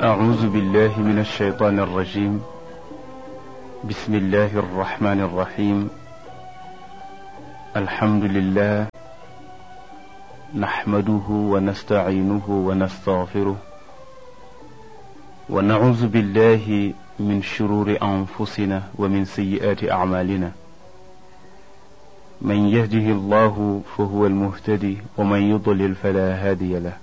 أعوذ بالله من الشيطان الرجيم. بسم الله الرحمن الرحيم. الحمد لله نحمده ونستعينه ونستغفره ونعوذ بالله من شرور أنفسنا ومن سيئات أعمالنا. من يهده الله فهو المهتدي ومن يضلل فلا هادي له.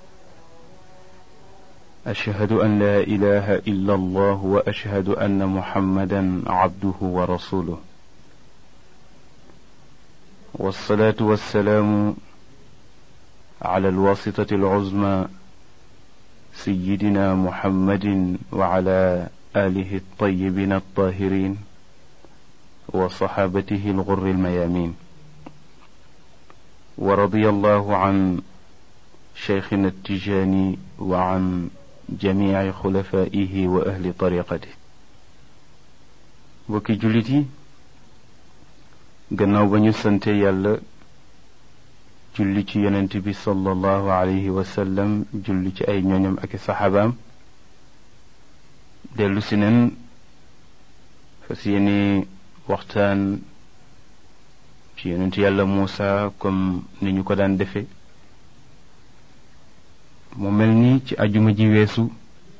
أشهد أن لا إله إلا الله وأشهد أن محمدا عبده ورسوله. والصلاة والسلام على الواسطة العظمى سيدنا محمد وعلى آله الطيبين الطاهرين وصحابته الغر الميامين. ورضي الله عن شيخنا التجاني وعن جميع خلفائه وأهل طريقته. bokki jullit yi, gannaaw ba ñu sante yàlla julli ci yonent bi sallallahu alayhi wa sallam, julli ci ay ñoñam ak saxaabaam, dellu si nen fas yéene waxtaan ci yonent yàlla Muusa comme ni ñu ko daan defe. mu mel ni ci ajuma ji weesu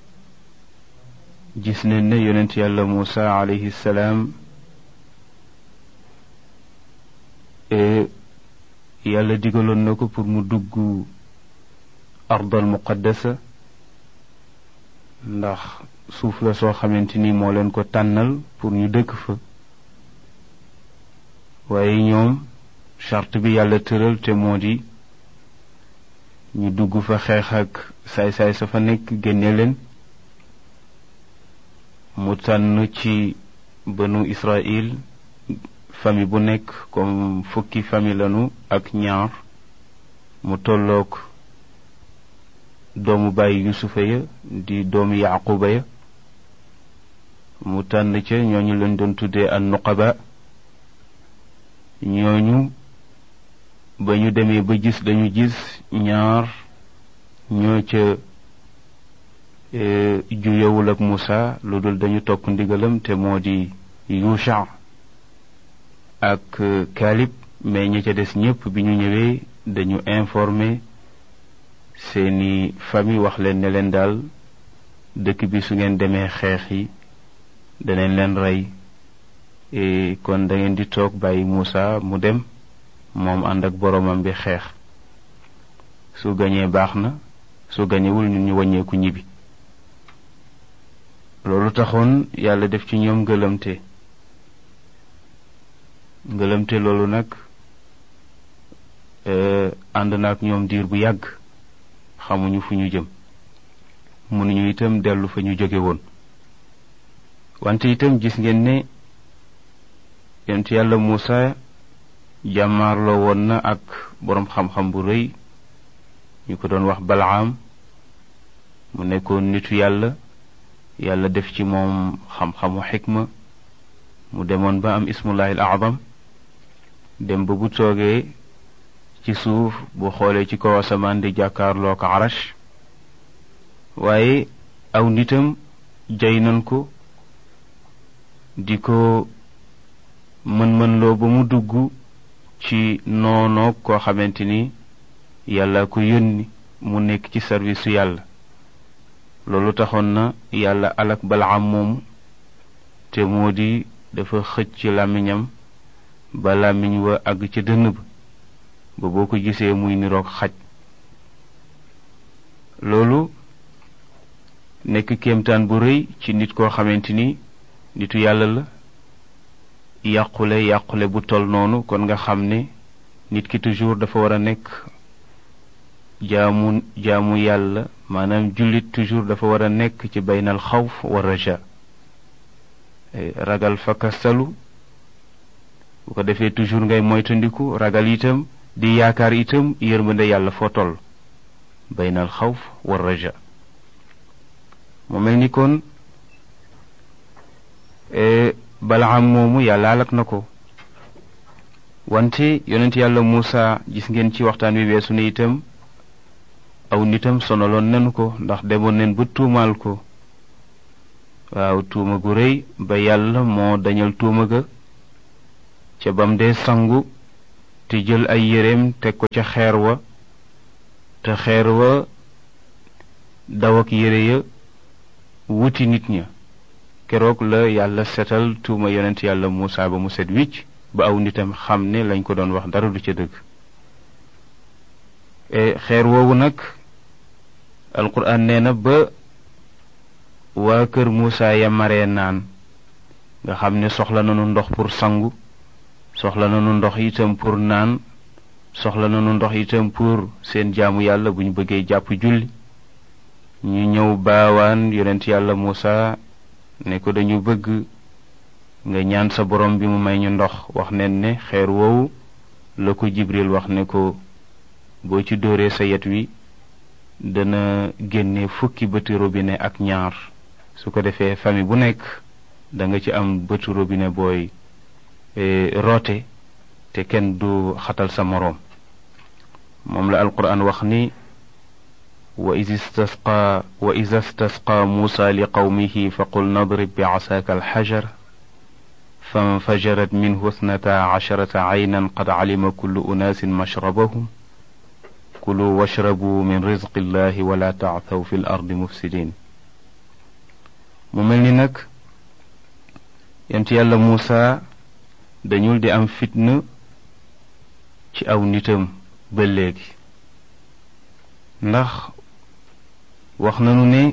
gis nañ ne yonent yàlla Muusa alayhi salaam yàlla digaloon na ko pour mu dugg ardal muqaddasa, ndax suuf la soo xamante ni moo leen ko tànnal pour ñu dëkk fa. waaye ñoom charte bi yàlla tëral te moo di ñu dugg fa xeex ak saay-saay sa fa nekk, génne leen. mu tànn ci banu Israël famille bu nekk comme fukki famille lanu ak ñaar, mu tolloog doomu bàyyi Yusufa ya di doomu Yaquba ya. mu tànn ca ñooñu leen doon tuddee an nuqaba. ñooñu ba ñu demee ba gis dañu gis ñaar ñoo ca juyewul ak Muusa lu dul dañu topp ndigalam, te moo di Yusha ak Kalib. mais ñi ca des ñépp bi ñu ñëwee dañu informé seeni famille, wax leen ne leen daal dëkk bi su ngeen demee xeex yi danañ leen rey, kon da ngeen di toog bàyyi Muusa mu dem moom ànd ak boroomam bi xeex. su gañee baax na, su gañewul ñun ñu wàññeeku ñibbi. loolu taxoon yàlla def ci ñoom ngëlëmte loolu nag ànd na ak ñoom diir bu yàgg, xamuñu fu ñu jëm, mënuñu itam dellu fa ñu jóge woon. wante itam gis ngeen ne yonent yàlla Muusa jàmmaarloo woon na ak boroom xam-xam bu rëy ñu ko doon wax Balaam. mu nekkoon nitu yàlla, yàlla def ci moom xam-xamu xikma. mu demoon ba am ismullahi al a'zam, dem ba bu toogee ci suuf bu xoolee ci kaw asamaan di jàkkaarloo ko arash. waaye aw nitam jay nañ ko di ko mën loo ba mu dugg ci noonoog koo xamante ni yàlla ko yónni mu nekk ci service su yàlla. loolu taxoon na yàlla alak Balaam moomu, te moo di dafa xëcc ci làmmiñam ba làmmiñ wa àgg ca dënn ba boo ko gisee muy niroog xaj. loolu nekk kéemtaan bu rëy ci nit koo xamante ni nitu yàlla la. yàqule bu tol noonu, kon nga xam ne nit ki toujours dafa war a nekk jaamu yàlla, maanaam jullit toujours dafa war a nekk ci baynal xawf wa raja, ragal fakkastalu. bu ko defee toujours ngay moytandiku ragal itam di yaakaar itam yërmande yàlla foo toll, baynal xawf wa raja. mu mel ni kon Balaam moomu yàlla alak na ko. wante yonent yàlla Muusa gis ngeen ci waxtaan wi weesu ne itam aw nitam sonaloon nanu ko, ndax demoon neen ba tuumaal ko waaw tuuma gu rëy ba yàlla moo dañal tuuma ga ca bam dee sangu te jël ay yéreem teg ko ca xeer wa te xeer wa daw ak yére ya wuti nit ña keroog la yàlla setal tuuma yonent yàlla Muusa ba mu set wicc ba aw nitam xam ne lañ ko doon wax dara du ca dëgg xeer woowu nag alquran nee na ba waa kër Muusa ya maree naan nga xam ne soxla nañu ndox pour sangu soxla nañu ndox itam pour naan soxla nañu ndox itam pour seen jaamu yàlla bu ñu bëggee jàpp julli ñu ñëw baawaan yonent yàlla Muusa ne ko dañu bëgg nga ñaan sa borom bi mu may ñu ndox wax nen ne xeer woowu la ko Jibril wax ne ko boo ci dóoree sa yet wi dana génne fukki bëti robinet ak ñaar su ko defee famille bu nekk da nga ci am bëtu robinet booy roote te kenn du xatal sa moroom moom la alquran wax ni wa iza stasqa Muusa li qawmihi fa qul nadrib bi asaaka alxajar fanfajarat minhu 12 aynan qad calima kullu unaasin mashrabahum kulu washrabu min rizqi llahi wala tacthaw fi l ardi mufsidin mu mel ni nag yonent yàlla Muusa dañul di am fitna ci aw nitam ba léegi ndax wax nanu ne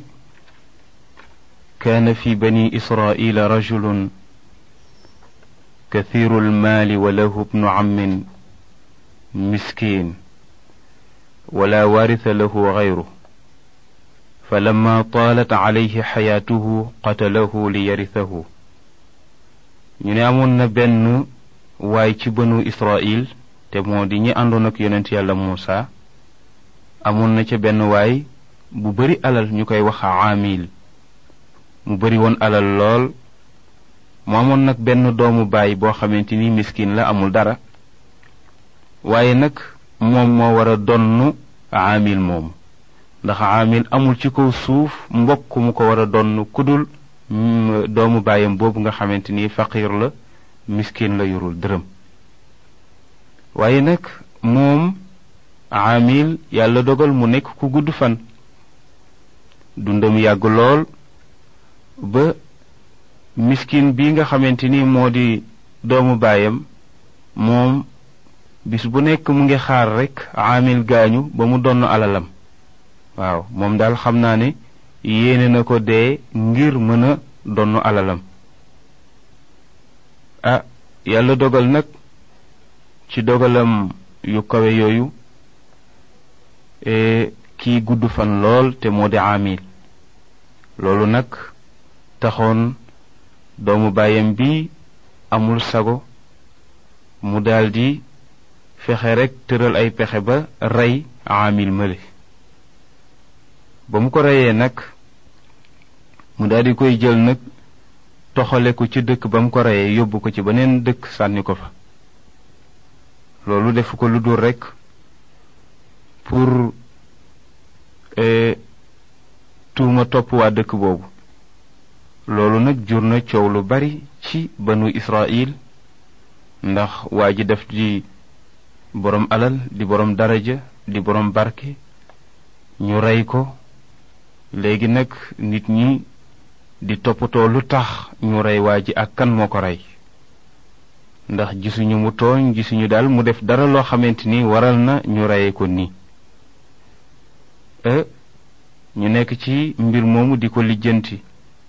kaana fi bani israila rajulun kathiru almaali wa lahu ibnu ammin miskin wala waaritha lahu gayru falamma taalat calayhi xayaatuhu qatalahu li yarithahu ñu ne amoon na benn waay ci banu Israil te moo di ñi àndoon ak yonent yàlla Muusa amoon na ca benn waay bu bari alal ñu koy wax Aamil mu bari woon alal lool mu amoon nag benn doomu baay boo xamante ni miskin la amul dara waaye nag moom moo war a donn Aamil moomu ndax Aamil amul ci kaw suuf mbokk mu ko war a donn kudul doomu baayam boobu nga xamante ni faqiir la miskin la yorul dërëm waaye nag moom Aamil yàlla dogal mu nekk ku gudd fan dundam yàgg lool ba miskin bi nga xamante ni moo di doomu baayam moom bis bu nekk mu ngi xaar rekk Aamil gaañu ba mu donn alalam waaw moom daal xam naa ne yéene na ko dee ngir mën a donn alalam yàlla dogal nag ci dogalam yu kawe yooyu kii gudd fan lool te moo di Aamil loolu nag taxoon doomu baayam bi amul sago mu daldi fexe rekk tëral ay pexe ba rey Aamil mële ba mu ko reyee nag mu daldi koy jël nag toxale ko ci dëkk ba mu ko reyee yóbbu ko ci beneen dëkk sànni ko fa loolu defu ko lu dul rekk pour tuuma topp waa dëkk boobu loolu nag jur na coow lu bari ci banu Israil ndax waa ji def di boroom alal di boroom daraja di boroom barke ñu rey ko léegi nag nit ñi di toppatoo lu tax ñu rey waa ji ak kan moo ko rey ndax gisuñu mu tooñ gisuñu daal mu def dara loo xamante ni waral na ñu reye ko nii ñu nekk ci mbir moomu di ko lijjanti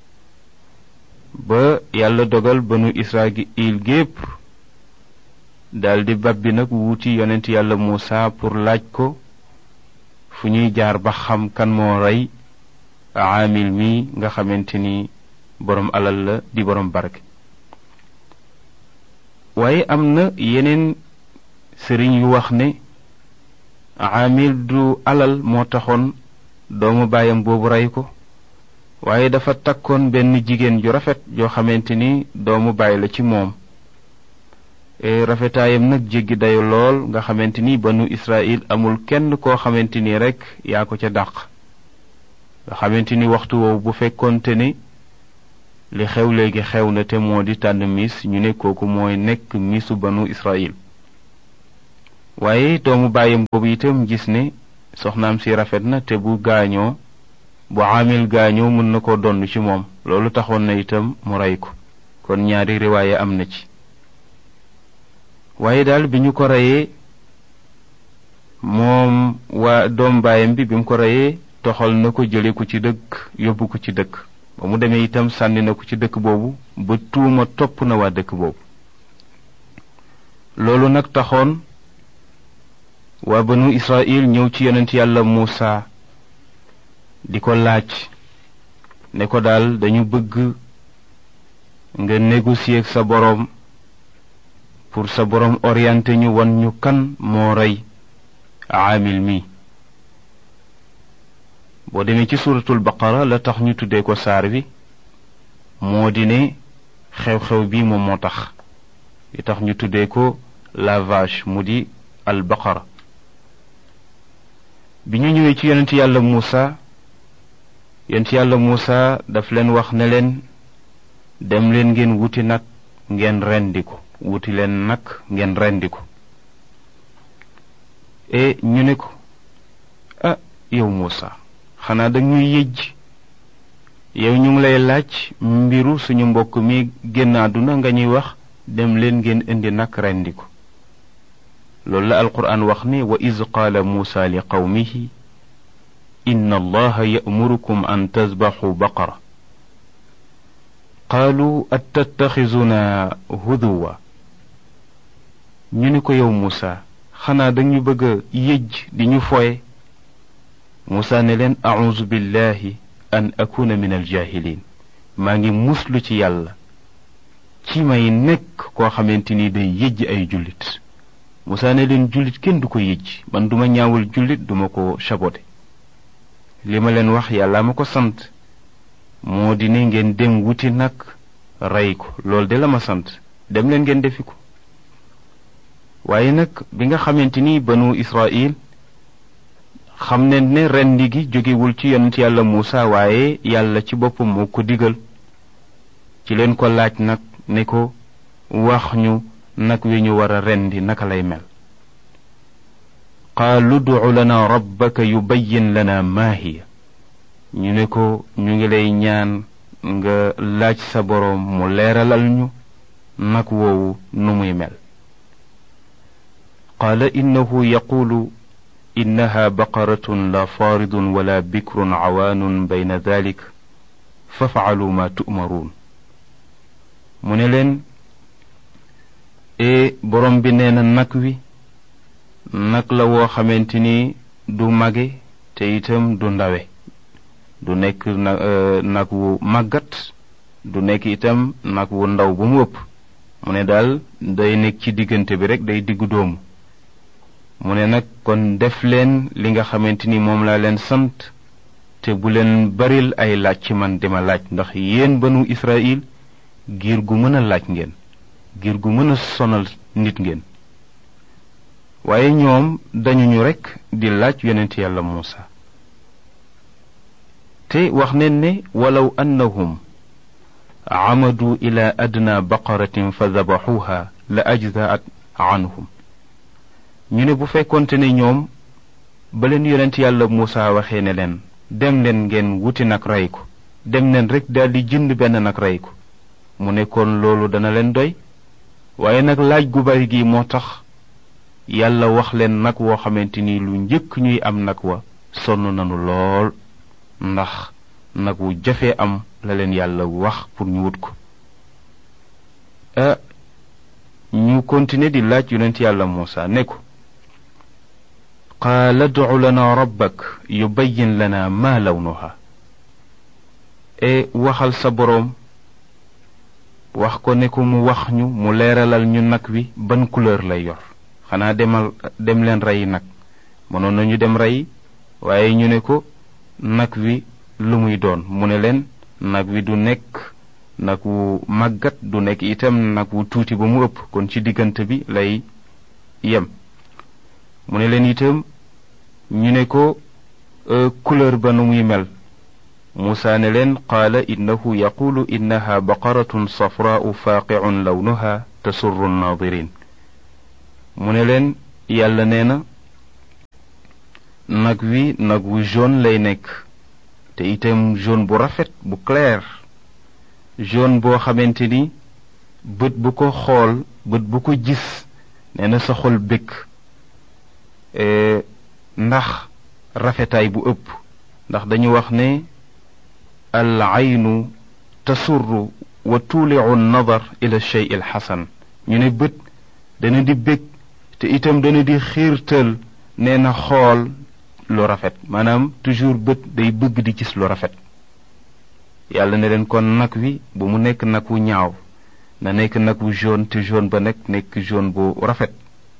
ba yàlla dogal banu Israil gépp daldi babbi nag wuuti yonent yàlla Muusa pour laaj ko fu ñuy jaar ba xam kan moo rey Aamil mi nga xamante ni boroom alal la di boroom barke waaye am na yeneen sëriñ yu wax ne Aamil du alal moo taxoon doomu baayam boobu rey ko waaye dafa takkoon benn jigéen ju rafet joo xamante ni doomu baay la ci moom rafetaayam nag jéggi dayu lool nga xamante ni banu Israil amul kenn koo xamante ni rekk yaa ko ca dàq nga xamante ni waxtu woowu bu fekkoonte ni li xew léegi xew na te moo di tànn miis ñu ne kooku mooy nekk miisu banu Israil. waaye doomu baayam boobu itam gis ne soxnaam si rafet na te bu Aamil gaañoo mën na ko donn ci moom, loolu taxoon na itam mu rey ko. kon ñaari riwaaye am na ci. waaye daal bi ñu ko reyee moom waa doom baayam bi mu ko reyee toxal na ko jële ko ci dëkk yóbbu ko ci dëkk, ba mu demee itam sànni na ko ci dëkk boobu ba tuuma topp na waa dëkk boobu. loolu nag taxoon waa banu Israil ñëw ci yonent yàlla Muusa di ko laaj ne ko daal dañu bëgg nga négocier ak sa boroom pour sa boroom orienté ñu wan ñu kan moo rey Aamil mi. boo demee ci suuratul baqara la tax ñu tuddee ko saar bi moo di ne xew-xew bi moom moo tax li tax ñu tuddee ko la vache mu di al baqara. bi ñu ñëwee ci yonent yàlla Muusa daf leen wax ne leen dem leen ngeen wuti nag ngeen rendi ko, wuti leen nag ngeen rendi ko. ñu ne ko yow Muusa xanaa dag ñuy yëjj, yow ñu ngi lay laaj mbiru suñu mbokk mi génn àdduna nga ñuy wax dem leen ngeen indi nag rendi ko. loolu la alquran wax ni wa iz qaala Muusa li qawmihi inna allaha ya'murukum an tazbaxu baqara qaalu attattaxizuna huduwa. ñu ni ko yow Muusa xanaa dañu bëgg a yëjj di ñu foye. Muusa ne leen a'uuzu billahi an akuna min aljaahiliin, maa ngi muslu ci yàlla ci may nekk koo xamante ni day yëjj ay jullit. Muusa ne leen jullit kenn du ko yëjj, man duma ñaawal jullit duma ko sabote. li ma leen wax yàlla ma ko sant moo di ne ngeen dem wuti nag rey ko, loolu de la ma sant, dem leen ngeen defi ko. waaye nag bi nga xamante ni banu Israil xam ne rendi gi jógewul ci yonent yàlla Muusa waaye yàlla ci boppam moo ko digal, ci leen ko laaj nag ne ko wax ñu nag wi ñu war a rendi naka lay mel. qaalu ud'u lana rabbaka yubayyin lana maa hiya. ñu ne ko ñu ngi lay ñaan nga laaj sa boroom mu leeralal ñu nag woowu nu muy mel. qaala innahu yaqulu innaha baqaratun la faaridun wala bikrun cawaanun bayna dalik fafcalu ma tu'maruun. mu ne leen boroom bi nee na nag wi nag la woo xamante ni du mage te itam du ndawe, du nekk nag wu màggat, du nekk itam nag wu ndaw bu mu ëpp. mu ne daal day nekk ci diggante bi rek, day diggu doomu. mu ne nag kon def leen li nga xamante ni moom laa leen sant te bu leen baril ay laaj ci man di ma laaj, ndax yéen banu Israil giir gu mën a laaj ngeen, giir gu mën a sonal nit ngeen. waaye ñoom dañuñu rekk di laaj yonent yàlla Muusa. te wax neen ne walaw annahum amadu ila adna baqaratin fa dabaxuha la ajzaat anhum. ñu ne bu fekkonte ne ñoom ba leen yonent yàlla Muusa waxee ne leen dem leen ngeen wuti nag rey ko, dem leen rekk daldi jënd benn nag rey ko, mu ne kon loolu dana leen doy. waaye nag laaj gu bari gi moo tax yàlla wax leen nag woo xamante ni lu njëkk ñuy am nag wa sonn nanu lool, ndax nag wu jafee am la leen yàlla wax pour ñu wut ko. ñu continuer di laaj yonent yàlla Muusa ne ko qaala ud'u lana rabbak yubayyin lana ma lawnuha. waxal sa boroom, wax ko ne ko mu wax ñu, mu leeralal ñu nag wi ban couleur lay yor. xanaa dem leen rey nag. mënoon nañu dem rey, waaye ñu ne ko nag wi lu muy doon. mu ne leen nag wi du nekk nag wu màggat, du nekk itam nag wu tuuti ba mu ëpp, kon ci diggante bi lay yem. mu ne leen itam ñu ne ko couleur ba nu muy mel. muusa ne leen qaala innahu yaqulu innaha baqaratun safraau faaqiun lawnuha tasurru nnaadirin mu ne leen yàlla nee na nag wu jaune lay nekk te itam jaune bu rafet bu clair jaune boo xamante ni bët bu ko xool bët bu ko gis nee na sa xol bëgg ndax rafetaay bu ëpp ndax dañu wax ne al aynu tasurru wa tuuliu nadar ila shay al xasan ñu ne bët dana di bëgg te itam dana di xiirtal nee na xool lu rafet maanaam toujours bët day bëgg di gis lu rafet yàlla ne leen kon nag wi bu mu nekk nag wu ñaaw na nekk nag wu jaune te jaune ba nekk jaune bu rafet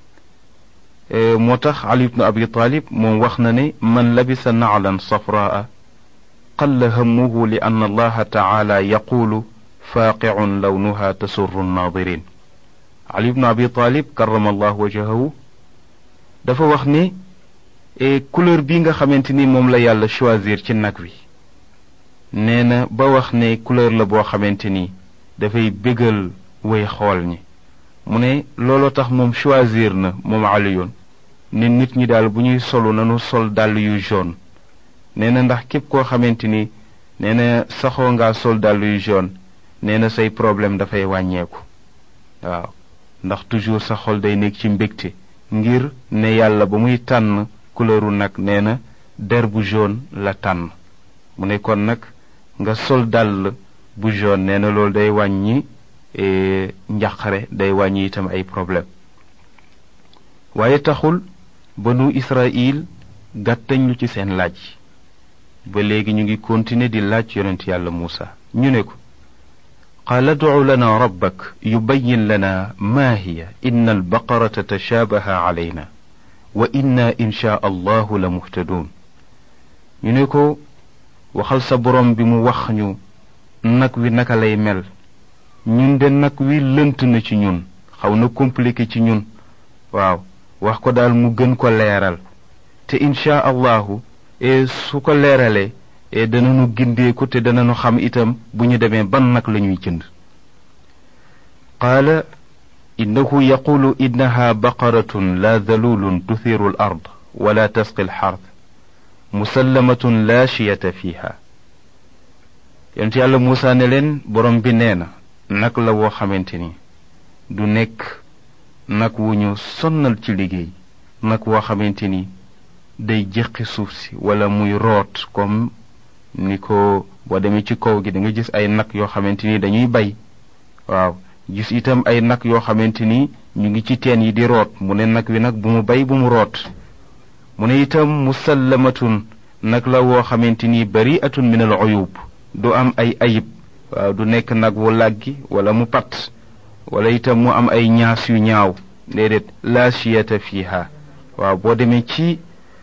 moo tax Ali ibn Abi Talib moom wax na ne man labisa naclan safraa qalla hammuhu li anna allaha taala yaqulu faaqicun lawnuha tasurru nnaadirin Ali ibn Abi Talib karrama allahu wajhahu dafa wax ne couleur bi nga xamante ni moom la yàlla choisir ci nag wi nee na ba wax ne couleur la boo xamante ni dafay bégal way xool ñi mu ne looloo tax moom choisir na moom Aliyun ne nit ñi daal bu ñuy solu nanu sol dàll yu jaune nee na ndax képp koo xamante ni nee na saxoo ngaa sol dàll yu jaune nee na say problème dafay wàññeeku waaw ndax toujours sa xol day nekk ci mbégte ngir ne yàlla ba muy tànn couleuru nag nee na der bu jaune la tànn mu ne kon nag nga sol dàll bu jaune nee na loolu day wàññi njàqare day wàññi itam ay problème waaye taxul banu Israël gàttañ lu ci seen laaj ba léegi ñu ngi continuer di laaj yonent yàlla Muusa ñu ne ko qaala ad'u lana rabbak yubayyin lana maa hiya inna albaqarata tashaabaha alayna wa inna inshaa allahu la muhtadun ñu ne ko waxal sa borom bi mu wax ñu nag wi naka lay mel ñun de nag wi lënt na ci ñun xaw na compliqué ci ñun waaw wax ko daal mu gën ko leeral te inshaa allahu su ko leeralee danañu gindeeku te danañu xam itam bu ñu demee ban nag la ñuy jënd qaala innahu yaqulu innaha baqaratun la dalulun tuthiru al ard wala tasqi al xard musallamatun la shiyata fiha yonent yàlla Muusa ne leen borom bi nee na nag la woo xamante ni du nekk nag wu ñu sonnal ci liggéey nag woo xamante ni day jeqi suuf si wala muy root comme ni ko boo demee ci kaw gi da nga gis ay nag yoo xamante ni dañuy bay waaw gis itam ay nag yoo xamante ni ñu ngi ci teen yi di root mu ne nag wi nag bu mu bay bu mu root mu ne itam musallamatun nag la woo xamante ni bari'atun min al uyub du am ay ayib waaw du nekk nag wu làggi wala mu pat wala itam mu am ay ñaas yu ñaaw déedéet la shiyata fiha waaw boo demee ci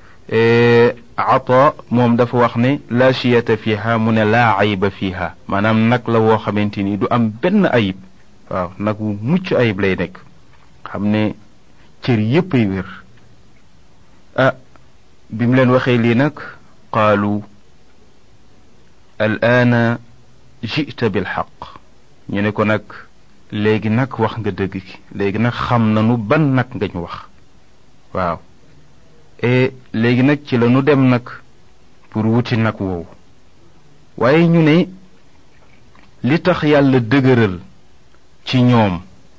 Ata moom dafa wax ne la shiyata fiha mu ne laa ayiba fiha maanaam nag la woo xamante ni du am benn ayib waaw nag wu mucc ayib lay nekk xam ne cër yépp ay wér bi mu leen waxee lii nag qaalu al aana jita bil xaq ñu ne ko nag léegi nag wax nga dëgg ki léegi nag xam nanu ban nag nga ñu wax waaw léegi nag ci la nu dem nag pour wuti nag woowu waaye ñu ne li tax yàlla dëgëral ci ñoom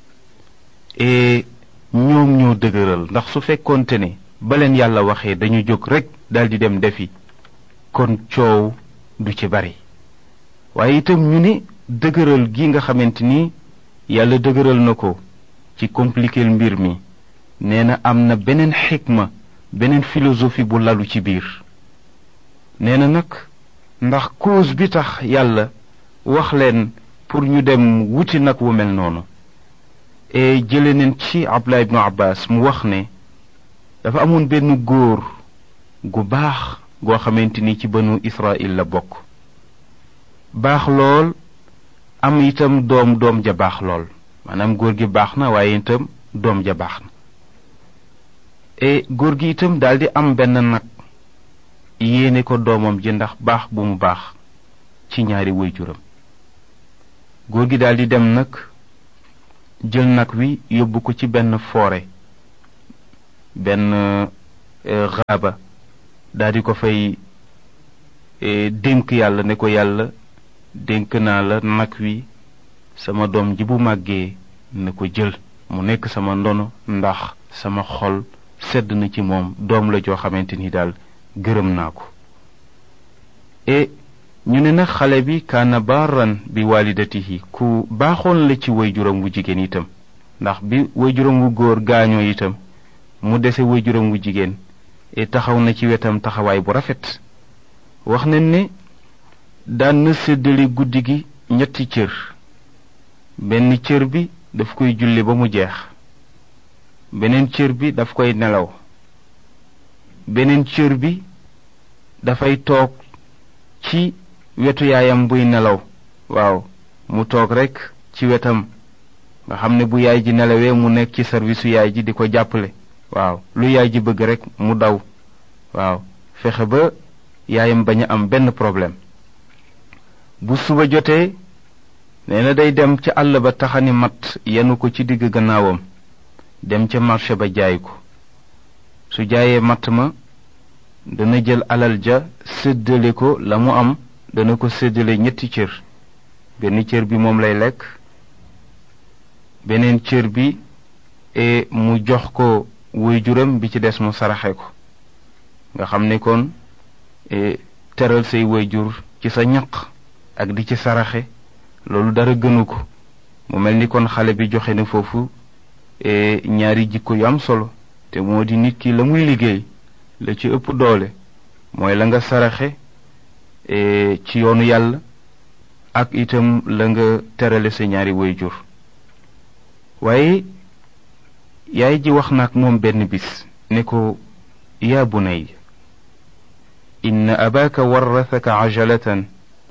ñoom ñoo dëgëral ndax su fekkoonte ne ba leen yàlla waxee dañu jóg rekk daldi dem defi kon coow du ci bari waaye itam ñu ne dëgëral gi nga xamante ni yàlla dëgëral na ko ci compliquer mbir mi nee na am na beneen xikma beneen philosophie bu lalu ci biir nee na nag ndax cause bi tax yàlla wax leen pour ñu dem wuti nag wu mel noonu jële neen ci Abdullah ibnu Abbas mu wax ne dafa amoon benn góor gu baax goo xamante ni ci banu Israël la bokk baax lool am itam doom ja baax lool maanaam góor gi baax na waaye itam doom ja baax na góor gi itam daldi am benn nag yéene ko doomam ji ndax baax bu mu baax ci ñaari waajuram. góor gi daldi dem nag jël nag wi yóbbu ko ci benn forêt, benn xaaba, daldi ko fay dénk yàlla ne ko yàlla dénk naa la nag wi, sama doom ji bu màggee na ko jël mu nekk sama ndono, ndax sama xol sedd na ci moom, doom la joo xamante ni daal gërëm naa ko. ñu ne nag xale bi kaana baaran bi walidatihi, ku baaxoon la ci waajuram wu jigéen itam, ndax bi waajuram wu góor gaañoo itam mu dese waajuram wu jigéen taxaw na ci wetam taxawaay bu rafet. wax nañ ne daan na séddale guddi gi ñetti cër, benn cër bi daf koy julli ba mu jeex, beneen cër bi daf koy nelaw, beneen cër bi dafay toog ci wetu yaayam buy nelaw. waaw, mu toog rekk ci wetam, nga xam ne bu yaay ji nelawee mu nekk ci servisu yaay ji di ko jàppale. waaw, lu yaay ji bëgg rekk mu daw. waaw, fexe ba yaayam bañ a am benn problème. bu suba jotee nee na day dem ca àll ba taxani mat yenu ko ci digg gannaawam, dem ca marché ba jaay ko. su jaayee matt ma dana jël alal ja séddale ko, la mu am dana ko séddale ñetti cër. benn cër bi moom lay lekk, beneen cër bi mu jox ko waajuram, bi ci des mu saraxe ko. nga xam ne kon teral say waajur ci sa ñaq ak di ci saraxe, loolu dara gënu ko. mu mel ni kon xale bi joxe na foofu ñaari jikko yu am solo, te moo di nit ki la muy liggéey la ci ëpp doole mooy la nga saraxe ci yoonu yàlla, ak itam la nga terale sa ñaari waajur. waaye yaay ji wax naak moom benn bis ne ko, yaa bunay, inna abaaka warrathaka ajalatan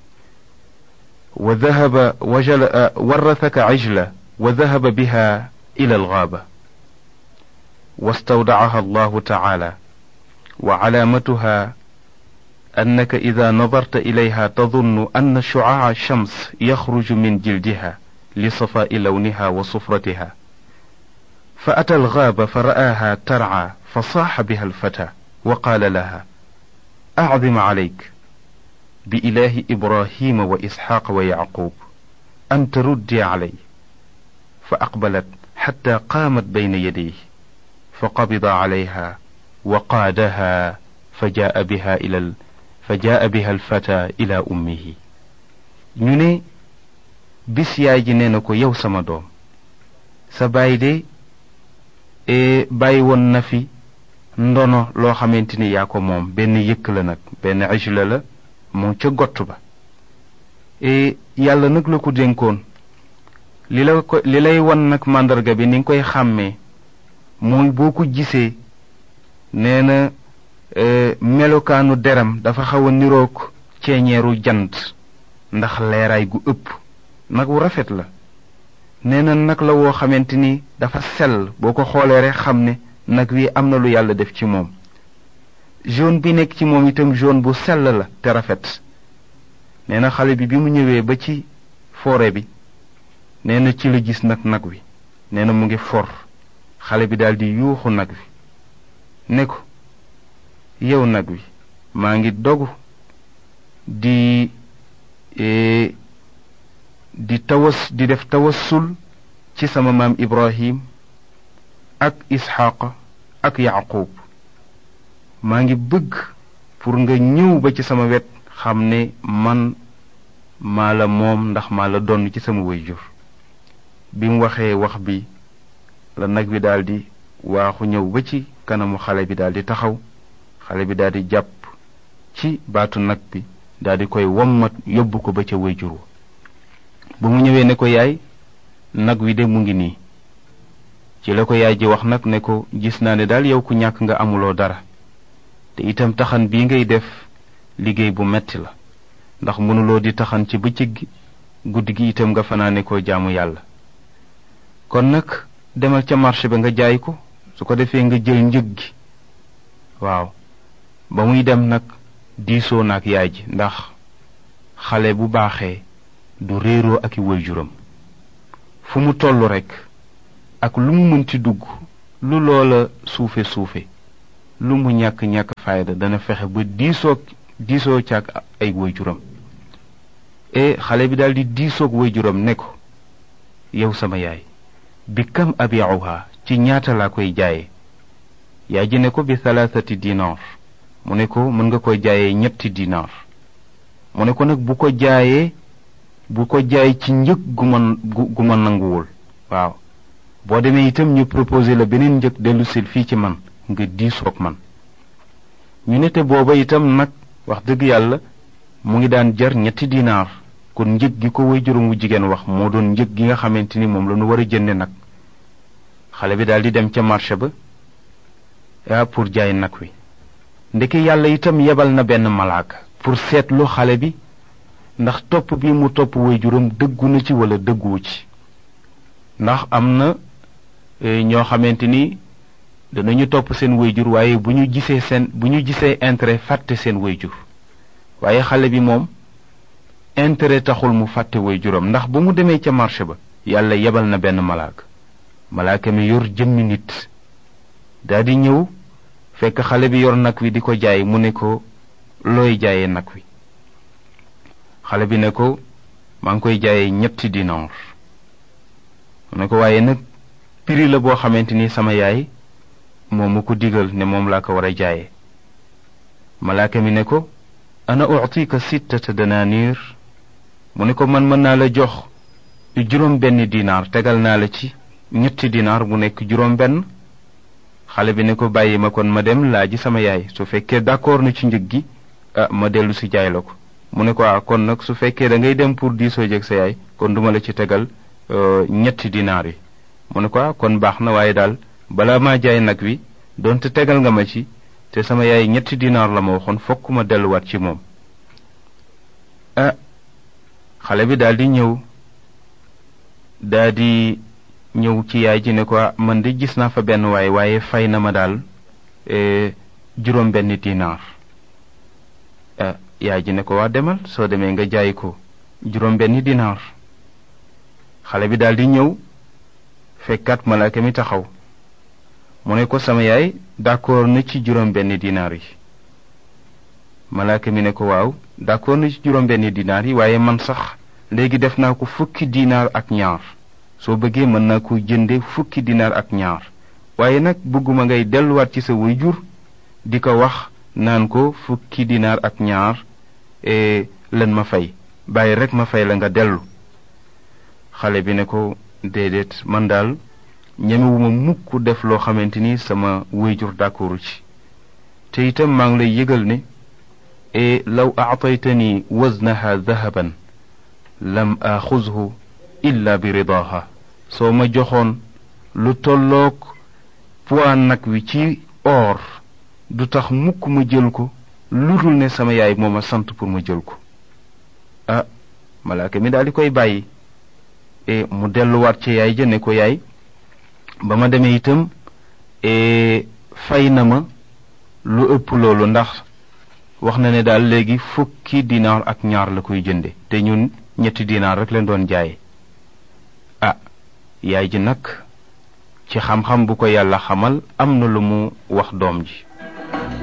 wa dhahaba warrathaka ajla wa dhahaba biha ila algaaba wastawdacaha allahu tacaala wa calaamatuha annaka ida nadarta ilayha tadunnu anna shucaaca alshams yaxruju min jildiha lisafaa'i lawniha wa sufratiha fa ata algaaba fa ra'aaha tarcaa fa saaxa biha alfata wa qaala laha acdim calayk bi ilaahi ibrahima wa isxaaqa wa yacquub an taruddi calay fa aqbalat xatta qaamat bayna yadayhi fa qabida calayha wa qaadaha fa jaa biha alfata ila ummihi. ñu ne bis yaay ji nee na ko, yow sama doom, sa baay de bàyyi woon na fi ndono loo xamante ni yaa ko moom, benn yëkk la nag, benn ajla la moom ca gott ba. yàlla nag la ko dénkoon. li lay wan nag màndarga bi ni nga koy xàmmee mooy boo ko gisee, nee na melokaanu deram dafa xaw a niroog ceeñeeru jant ndax leeraay gu ëpp. nag wu rafet la. nee na nag la woo xamante ni dafa sell, boo ko xoolee rek xam ne nag wi am na lu yàlla def ci moom. jaune bi nekk ci moom itam jaune bu sell la te rafet. nee na xale bi mu ñëwee ba ci forêt bi, nee na ci la gis nag wi. nee na mu ngi for. xale bi daldi yuuxu nag wi ne ko, yow nag wi, maa ngi dogu di def tawassul ci sama maam Ibrahim ak Isxaaq ak Yaqub. maa ngi bëgg pour nga ñëw ba ci sama wet xam ne man maa la moom, ndax maa la donn ci sama waajur. bi mu waxee wax bi la nag wi daldi waaxu ñëw ba ci kanamu xale bi daldi taxaw. xale bi daldi jàpp ci baatu nag bi daldi koy wommat yóbbu ko ba ca waajur wa. ba mu ñëwee ne ko, yaay, nag wi de mu ngi nii. ci la ko yaay ji wax nag ne ko, gis naa ne daal yow ku ñàkk nga, amuloo dara, te itam taxan bii ngay def liggéey bu metti la, ndax mënuloo di taxan ci bëccëg gi, guddi gi itam nga fanaane koo jaamu yàlla. kon nag demal ca marché ba nga jaay ko, su ko defee nga jël njëg gi. waaw, ba muy dem nag diisoo na ak yaay ji, ndax xale bu baaxee du réeroo ak i waajuram fu mu tollu rekk ak lu mu mënti dugg lu loola suufe suufe lu mu ñàkk fayda dana fexe ba diisoo caag ay waajuram xale bi daldi diisoog waajuram ne ko yow sama yaay bi kam abiuha ci ñaata laa koy jaaye yaay ji ne ko bi 3 dinar mu ne ko mën nga koy jaayee 3 dinar mu ne ko nag bu ko jaay ci njëg gu ma nanguwul waaw boo demee itam ñu proposé la beneen njëg dellu sil fii ci man nga diisoog man ñu ne te booba itam nag wax dëgg yàlla mu ngi daan jar 3 dinar kon njëg gi ko waajuram wu jigéen wax moo doon njëg gi nga xamante ni moom la ñu war a jënde nag xale bi daldi dem ca marché ba pour jaay nag wi ndeke yàlla itam yebal na benn malaaka pour seetlu xale bi ndax topp bi mu topp waajuram dëggu na ci wala dëgguwu ci ndax am na ñoo xamante ni danañu topp seen waajur waaye bu ñu gisee intérêt fàtte seen waajur waaye xale bi moom intérêt taxul mu fàtte waajuram ndax ba mu demee ca marché ba yàlla yebal na benn malaaka mi yor jëmmi nit daldi ñëw fekk xale bi yor nag wi di ko jaay mu ne ko looy jaayee nag wi xale bi ne ko maa ngi koy jaayee 3 dinar mu ne ko waaye nag prix la boo xamante ni sama yaay moo ma ko digal ne moom laa ko war a jaayee malaaka mi ne ko ana u'tika 6 dananir mu ne ko man mën naa la jox 7 dinar tegal naa la ci 3 dinar bu nekk 7 xale bi ne ko bàyyi ma kon ma dem laaji sama yaay su fekkee d'accord na ci njëg gi ma dellu si jaay la ko mu ne ko kon nag su fekkee da ngay dem pour diisoo jeg sa yaay kon duma la ci tegal 3 dinar yi mu ne ko kon baax na waaye daal balaa maa jaay nag wi donte tegal nga ma ci te sama yaay 3 dinar la ma waxoon fokk ma delluwaat ci moom xale bi daldi ñëw ci yaay ji ne ko man de gis naa fa benn waaye fay na ma daal 7 dinar yaay ji ne ko waa demal soo demee nga jaay ko 7 dinar xale bi daldi ñëw fekkaat malaaka mi taxaw mu ne ko sama yaay d'accord na ci 7 dinar yi malaaka mi ne ko waaw d'accord na ci 7 dinar yi waaye man sax léegi def naa ko 10 dinar ak ñaar soo bëggee mën naa ko jënde 10 dinar ak ñaar waaye nag bëgguma ngay delluwaat ci sa waajur di ko wax naan ko 10 dinar ak ñaar lan ma fay bàyyi rek ma fay la nga dellu xale bi ne ko déedéet man daal ñemewuma mukk def loo xamante ni sama waajur d'accordu ci te itam maa ngi lay yëgal ne law a'taytani waznaha dahaban lam axuzhu illa bi ridaha soo ma joxoon lu tolloog poids nag wi ci or du tax mukk ma jël ko lu dul ne sama yaay moo ma sant pour ma jël ko malaaka mi daal di koy bàyyi mu delluwaat ci yaay ja ne ko yaay ba ma demee itam fay na ma lu ëpp loolu ndax wax na ne daal léegi 10 dinar ak ñaar la koy jënde te ñun 3 dinar rek leen doon jaaye yaay ji nag ci xam-xam bu ko yàlla xamal am na lu mu wax doom ji